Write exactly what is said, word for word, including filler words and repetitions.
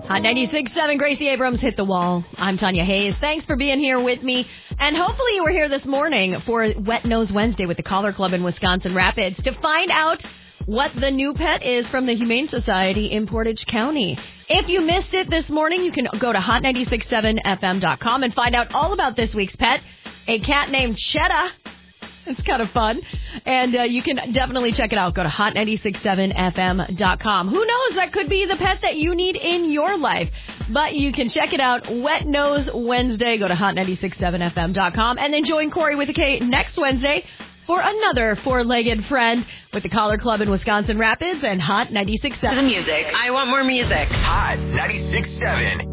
Hot ninety-six point seven, Gracie Abrams hit the wall. I'm Tanya Hayes. Thanks for being here with me. And hopefully you were here this morning for Wet Nose Wednesday with the Collar Club in Wisconsin Rapids to find out what the new pet is from the Humane Society in Portage County. If you missed it this morning, you can go to hot ninety-six point seven f m dot com and find out all about this week's pet, a cat named Cheddar. It's kind of fun. And uh, you can definitely check it out. Go to hot ninety-six point seven f m dot com. Who knows? That could be the pet that you need in your life. But you can check it out. Wet Nose Wednesday. Go to hot ninety-six point seven f m dot com. And then join Corey with a K next Wednesday for another four-legged friend with the Collar Club in Wisconsin Rapids and Hot ninety-six point seven. Music. I want more music. Hot ninety-six point seven.